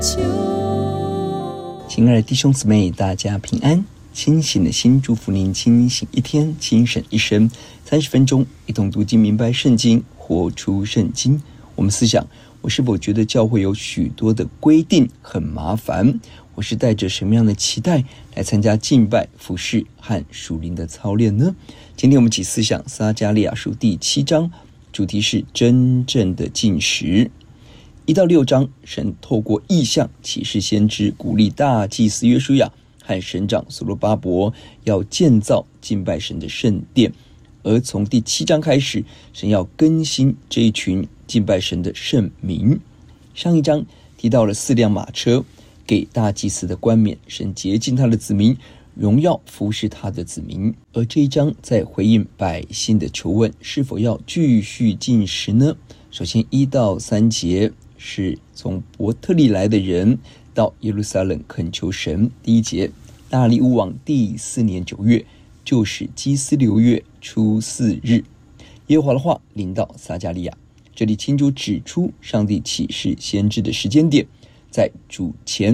亲爱的弟兄姊妹，大家平安。清醒的心祝福您清醒一天，精神一生。30分钟一同读经明白圣经，活出圣经。我们思想，我是否觉得教会有许多的规定很麻烦？我是带着什么样的期待来参加敬拜、服事和属灵的操练呢？今天我们一起思想撒迦利亚书第7章，主题是真正的禁食。1到6章，神透过异象启示先知，鼓励大祭司约书亚和省长所罗巴伯要建造敬拜神的圣殿。而从第7章开始，神要更新这一群敬拜神的圣民。上一章提到了4辆马车给大祭司的冠冕，神洁净他的子民，荣耀服侍他的子民。而这一章在回应百姓的求问，是否要继续禁食呢？首先1到3节是从伯特利来的人到耶路撒冷恳求神。第1节，大利乌王第4年9月，就是基斯流月初4日，耶和华的话临到撒迦利亚。这里清楚指出上帝启示先知的时间点，在主前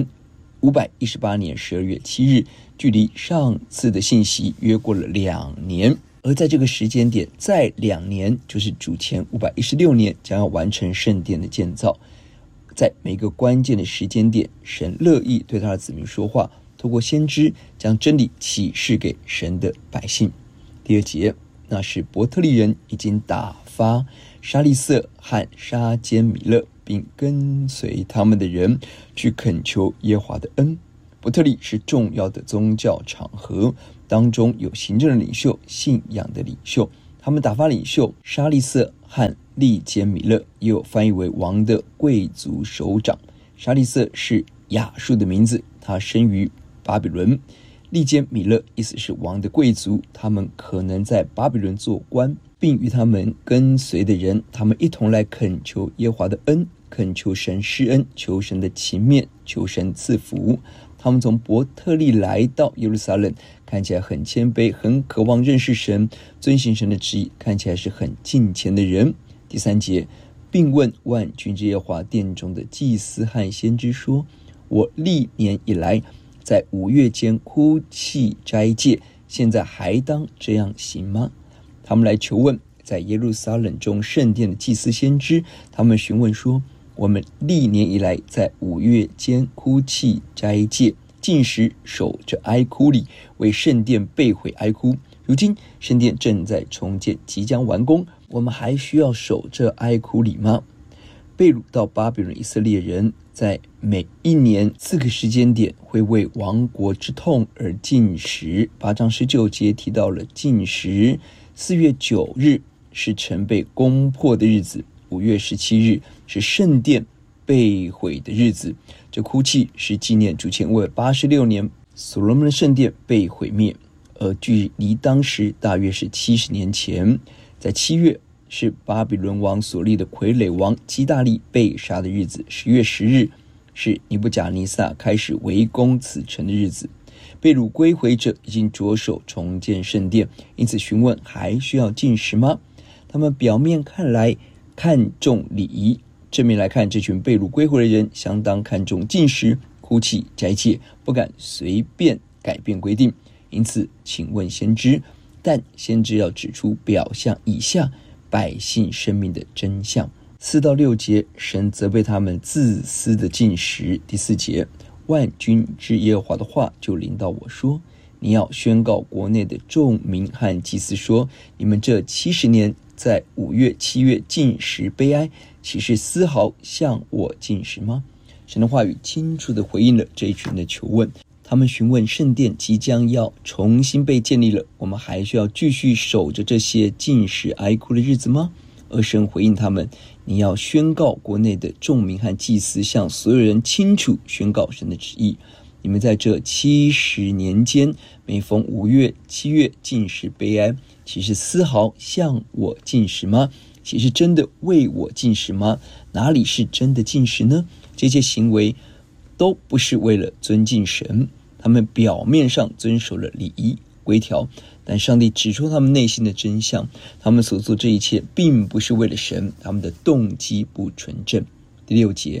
518年12月7日，距离上次的信息约过了2年。而在这个时间点，再2年，就是主前516年，将要完成圣殿的建造。在每个关键的时间点，神乐意对他的子民说话，透过先知将真理启示给神的百姓。第2节，那是伯特利人已经打发沙利色和沙坚米勒，并跟随他们的人去恳求耶和华的恩。伯特利是重要的宗教场合，当中有行政的领袖、信仰的领袖。他们打发领袖沙利色和利坚米勒，也有翻译为王的贵族首长。沙利色是亚述的名字，他生于巴比伦。利坚米勒意思是王的贵族，他们可能在巴比伦做官，并与他们跟随的人，他们一同来恳求耶和华的恩，恳求神施恩，求神的情面，求神赐福。他们从伯特利来到耶路撒冷，看起来很谦卑，很渴望认识神，遵行神的旨意，看起来是很敬虔的人。第3节，并问万军之耶和华殿中的祭司和先知说，我历年以来在5月间哭泣斋戒，现在还当这样行吗？他们来求问在耶路撒冷中圣殿的祭司先知，他们询问说，我们历年以来在5月间哭泣斋戒，禁食，守着哀哭礼，为圣殿备悔哀哭。如今圣殿正在重建，即将完工，我们还需要守着哀哭礼吗？被掳到巴比伦以色列人在每一年4个时间点会为亡国之痛而禁食。8章19节提到了禁食。4月9日是城被攻破的日子，5月17日是圣殿被毁的日子。这哭泣是纪念主前586年所罗门的圣殿被毁灭，而距离当时大约是70年前。在7月是巴比伦王所立的傀儡王基大利被杀的日子。10月10日是尼布甲尼撒开始围攻此城的日子。被掳归回者已经着手重建圣殿，因此询问还需要禁食吗？他们表面看来看重礼仪，正面来看，这群被掳归回的人相当看重禁食、哭泣、斋戒，不敢随便改变规定。因此请问先知，但先知要指出表象以下百姓生命的真相。4到6节，神责备他们自私的禁食。第4节，万军之耶和华的话就临到我说，你要宣告国内的众民和祭司说，你们这70年在5月7月禁食悲哀，岂是丝毫向我禁食吗？神的话语清楚地回应了这一群的求问。他们询问圣殿即将要重新被建立了，我们还需要继续守着这些禁食哀哭的日子吗？而神回应他们，你要宣告国内的众民和祭司，向所有人清楚宣告神的旨意。你们在这70年间，每逢5月7月禁食悲哀，岂是丝毫向我禁食吗？岂是真的为我禁食吗？哪里是真的禁食呢？这些行为都不是为了尊敬神，他们表面上遵守了礼仪规条，但上帝指出他们内心的真相，他们所做这一切并不是为了神，他们的动机不纯正。第6节，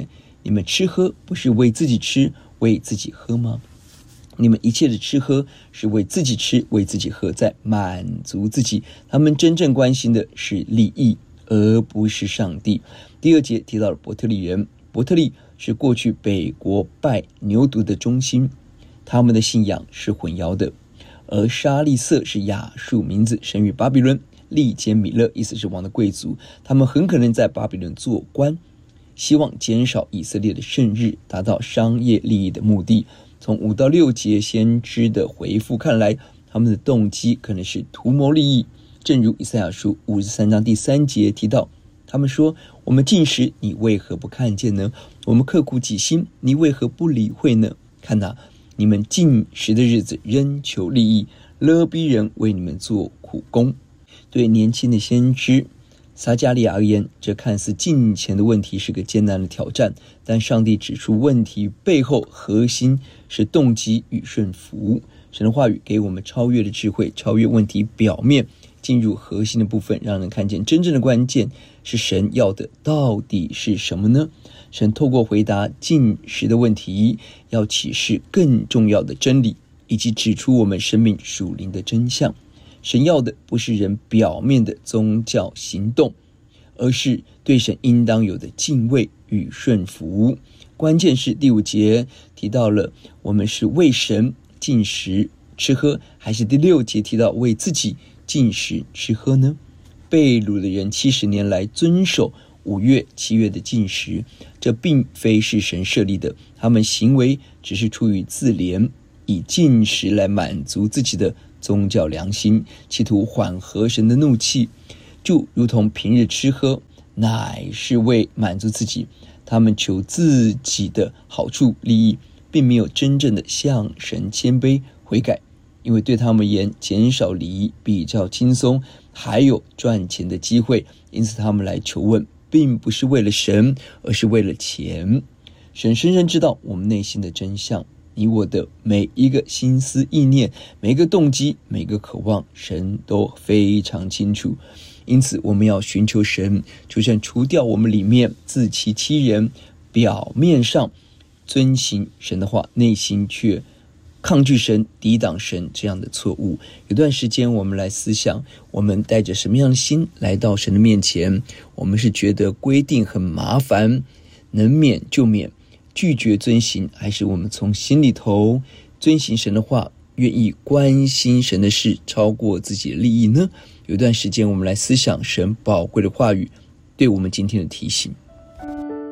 你们吃喝不是为自己吃，为自己喝吗？你们一切的吃喝是为自己吃，为自己喝，在满足自己。他们真正关心的是利益，而不是上帝。第二节提到了伯特利人，伯特利是过去北国拜牛犊的中心，他们的信仰是混淆的。而沙利色是亚述名字，生于巴比伦，利坚米勒意思是王的贵族，他们很可能在巴比伦做官，希望减少以色列的圣日，达到商业利益的目的。从5到6节先知的回复看来，他们的动机可能是图谋利益。正如以赛亚书53章第3节提到，他们说，我们禁食，你为何不看见呢？我们刻苦己心，你为何不理会呢？看哪，你们禁食的日子仍求利益，勒逼人为你们做苦工。对年轻的先知撒迦利亚而言，这看似金钱的问题是个艰难的挑战，但上帝指出问题背后核心是动机与顺服。神的话语给我们超越的智慧，超越问题表面，进入核心的部分，让人看见真正的关键是神要的到底是什么呢？神透过回答禁食的问题，要启示更重要的真理，以及指出我们生命属灵的真相。神要的不是人表面的宗教行动，而是对神应当有的敬畏与顺服。关键是第5节提到了我们是为神禁食吃喝，还是第6节提到为自己禁食吃喝呢？被掳的人70年来遵守5月7月的禁食，这并非是神设立的，他们行为只是出于自怜，以禁食来满足自己的宗教良心，企图缓和神的怒气，就如同平日吃喝乃是为满足自己，他们求自己的好处利益，并没有真正的向神谦卑悔改，因为对他们而言，减少礼仪比较轻松，还有赚钱的机会，因此他们来求问，并不是为了神，而是为了钱。神深深知道我们内心的真相，你我的每一个心思意念，每一个动机，每一个渴望，神都非常清楚。因此我们要寻求神，求神除掉我们里面自欺欺人，表面上遵行神的话，内心却抗拒神、抵挡神这样的错误。有段时间我们来思想，我们带着什么样的心来到神的面前？我们是觉得规定很麻烦，能免就免，拒绝遵行，还是我们从心里头遵行神的话，愿意关心神的事超过自己的利益呢？有段时间我们来思想神宝贵的话语对我们今天的提醒。